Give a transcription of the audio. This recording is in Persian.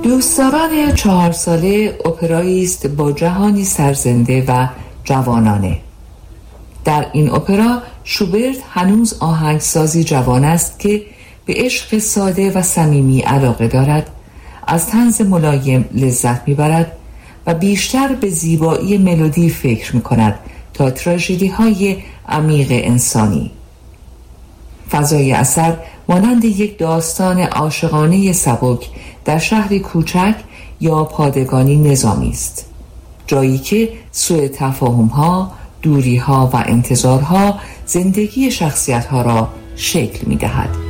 دوستداران 4 ساله اپرایی است با جهانی سرزنده و جوانانه. در این اپرا شوبرت هنوز آهنگسازی جوان است که به عشق ساده و صمیمی علاقه دارد، از طنز ملایم لذت میبرد و بیشتر به زیبایی ملودی فکر میکند تا تراژدی های عمیق انسانی. فضای اثر مانند یک داستان عاشقانه سبک در شهری کوچک یا پادگانی نظامی است، جایی که سوء تفاهم‌ها، دوری‌ها و انتظارها زندگی شخصیت‌ها را شکل می‌دهد.